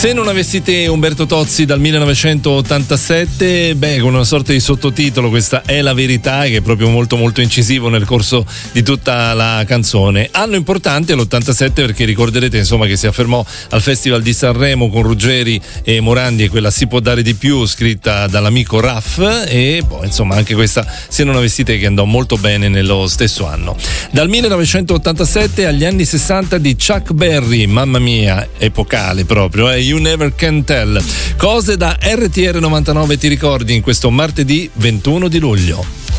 Se non avessi te, Umberto Tozzi dal 1987, con una sorta di sottotitolo, questa è la verità, che è proprio molto molto incisivo nel corso di tutta la canzone. Anno importante l'87 perché ricorderete insomma che si affermò al Festival di Sanremo con Ruggeri e Morandi e quella Si può dare di più, scritta dall'amico Raff, e poi insomma anche questa Se non avessi te, che andò molto bene nello stesso anno. Dal 1987 agli anni 60 di Chuck Berry, mamma mia, epocale proprio, You Never Can Tell. Cose da RTR 99 ti ricordi in questo martedì 21 di luglio.